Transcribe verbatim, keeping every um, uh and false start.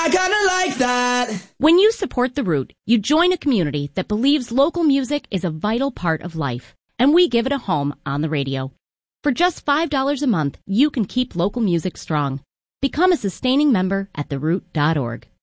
I kinda like that. When you support The Root, you join a community that believes local music is a vital part of life, and we give it a home on the radio. For just five dollars a month, you can keep local music strong. Become a sustaining member at the root dot org.